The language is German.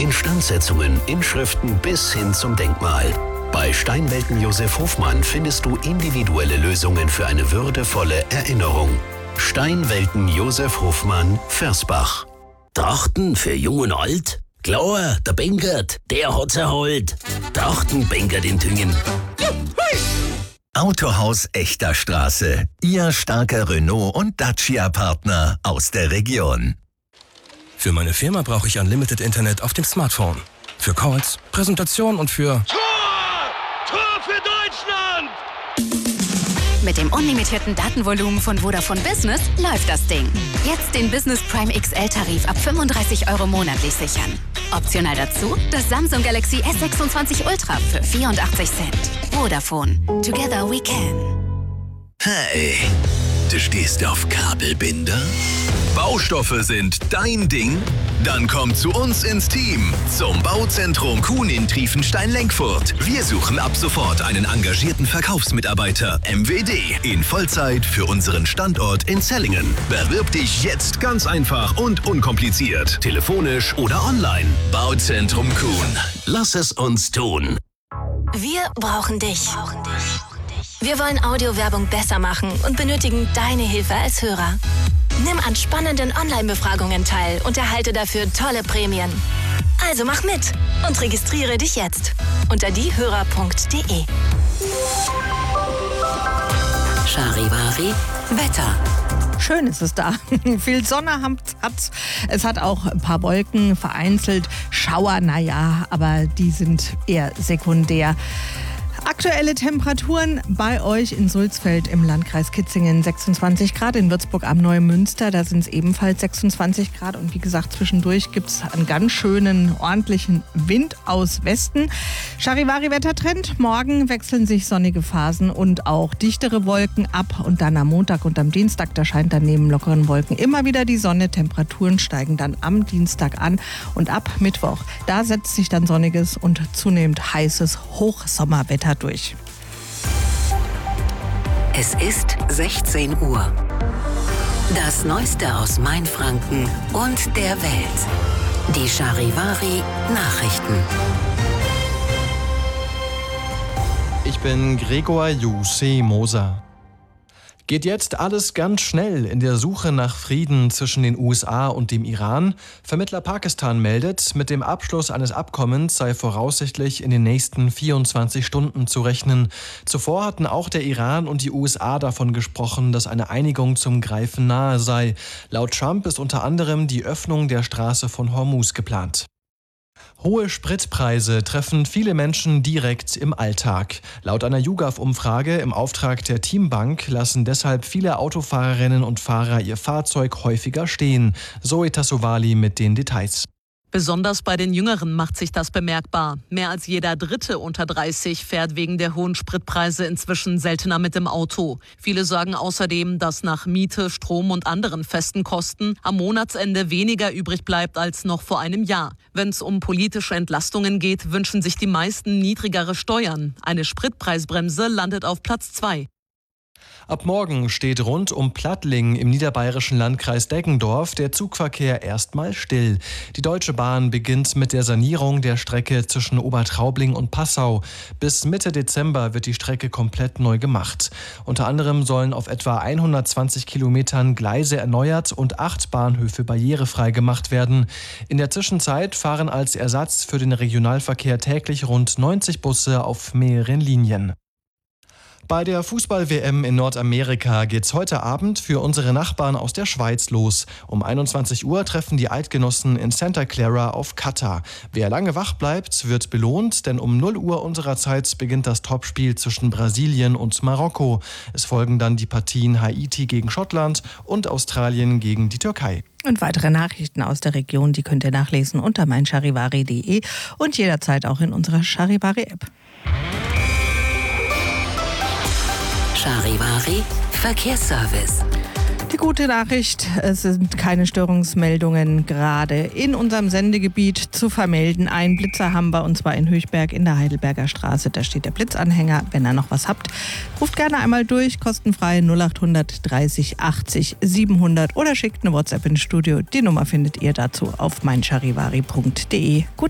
Instandsetzungen, Inschriften bis hin zum Denkmal. Bei Steinwelten Josef Hofmann findest du individuelle Lösungen für eine würdevolle Erinnerung. Steinwelten Josef Hofmann, Versbach. Trachten für Jung und Alt? Klar, der Benkert, der hat's erholt. Trachten Benkert in Tüngen. Autohaus Echter Straße. Ihr starker Renault- und Dacia-Partner aus der Region. Für meine Firma brauche ich Unlimited Internet auf dem Smartphone. Für Calls, Präsentation und für... Tor für Deutschland! Mit dem unlimitierten Datenvolumen von Vodafone Business läuft das Ding. Jetzt den Business Prime XL-Tarif ab 35 € monatlich sichern. Optional dazu das Samsung Galaxy S26 Ultra für 84 Cent. Vodafone. Together we can. Hey, du stehst auf Kabelbinder? Baustoffe sind dein Ding? Dann komm zu uns ins Team, zum Bauzentrum Kuhn in Triefenstein-Lenkfurt. Wir suchen ab sofort einen engagierten Verkaufsmitarbeiter, MWD, in Vollzeit für unseren Standort in Zellingen. Bewirb dich jetzt ganz einfach und unkompliziert, telefonisch oder online. Bauzentrum Kuhn. Lass es uns tun. Wir brauchen dich. Wir wollen Audiowerbung besser machen und benötigen deine Hilfe als Hörer. Nimm an spannenden Online-Befragungen teil und erhalte dafür tolle Prämien. Also mach mit und registriere dich jetzt unter diehörer.de. Charivari Wetter. Schön ist es da. Viel Sonne hat's. Es hat auch ein paar Wolken, vereinzelt Schauer, aber die sind eher sekundär. Aktuelle Temperaturen bei euch in Sulzfeld im Landkreis Kitzingen 26 Grad, in Würzburg am Neumünster, da sind es ebenfalls 26 Grad und wie gesagt, zwischendurch gibt es einen ganz schönen, ordentlichen Wind aus Westen. Charivari-Wettertrend, morgen wechseln sich sonnige Phasen und auch dichtere Wolken ab und dann am Montag und am Dienstag, da scheint dann neben lockeren Wolken immer wieder die Sonne, Temperaturen steigen dann am Dienstag an und ab Mittwoch, da setzt sich dann sonniges und zunehmend heißes Hochsommerwetter durch. Es ist 16 Uhr. Das Neueste aus Mainfranken und der Welt. Die Charivari Nachrichten. Ich bin Gregor Jussi Moser. Geht jetzt alles ganz schnell in der Suche nach Frieden zwischen den USA und dem Iran? Vermittler Pakistan meldet, mit dem Abschluss eines Abkommens sei voraussichtlich in den nächsten 24 Stunden zu rechnen. Zuvor hatten auch der Iran und die USA davon gesprochen, dass eine Einigung zum Greifen nahe sei. Laut Trump ist unter anderem die Öffnung der Straße von Hormuz geplant. Hohe Spritpreise treffen viele Menschen direkt im Alltag. Laut einer YouGov-Umfrage im Auftrag der Teambank lassen deshalb viele Autofahrerinnen und Fahrer ihr Fahrzeug häufiger stehen. Zoe Tassovali mit den Details. Besonders bei den Jüngeren macht sich das bemerkbar. Mehr als jeder Dritte unter 30 fährt wegen der hohen Spritpreise inzwischen seltener mit dem Auto. Viele sagen außerdem, dass nach Miete, Strom und anderen festen Kosten am Monatsende weniger übrig bleibt als noch vor einem Jahr. Wenn es um politische Entlastungen geht, wünschen sich die meisten niedrigere Steuern. Eine Spritpreisbremse landet auf Platz 2. Ab morgen steht rund um Plattling im niederbayerischen Landkreis Deggendorf der Zugverkehr erstmal still. Die Deutsche Bahn beginnt mit der Sanierung der Strecke zwischen Obertraubling und Passau. Bis Mitte Dezember wird die Strecke komplett neu gemacht. Unter anderem sollen auf etwa 120 Kilometern Gleise erneuert und 8 Bahnhöfe barrierefrei gemacht werden. In der Zwischenzeit fahren als Ersatz für den Regionalverkehr täglich rund 90 Busse auf mehreren Linien. Bei der Fußball-WM in Nordamerika geht's heute Abend für unsere Nachbarn aus der Schweiz los. Um 21 Uhr treffen die Eidgenossen in Santa Clara auf Katar. Wer lange wach bleibt, wird belohnt, denn um 0 Uhr unserer Zeit beginnt das Topspiel zwischen Brasilien und Marokko. Es folgen dann die Partien Haiti gegen Schottland und Australien gegen die Türkei. Und weitere Nachrichten aus der Region, die könnt ihr nachlesen unter meincharivari.de und jederzeit auch in unserer Charivari-App. Charivari Verkehrsservice. Die gute Nachricht, es sind keine Störungsmeldungen gerade in unserem Sendegebiet zu vermelden. Einen Blitzer haben wir, und zwar in Höchberg in der Heidelberger Straße. Da steht der Blitzanhänger. Wenn ihr noch was habt, ruft gerne einmal durch, kostenfrei 0800 30 80 700 oder schickt eine WhatsApp ins Studio. Die Nummer findet ihr dazu auf meincharivari.de.